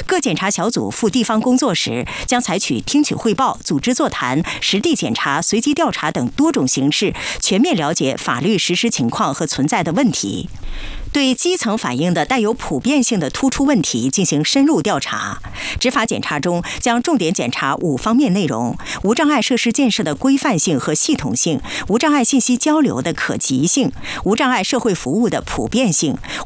各检查小组赴地方工作时，将采取听取汇报、组织座谈、实地检查、随机调查等多种形式，全面了解法律实施情况和存在的问题。对基层反映的带有普遍性的突出问题进行深入调查。执法检查中将重点检查5方面内容：无障碍设施建设的规范性和系统性，无障碍信息交流的可及性，无障碍社会服务的普遍性，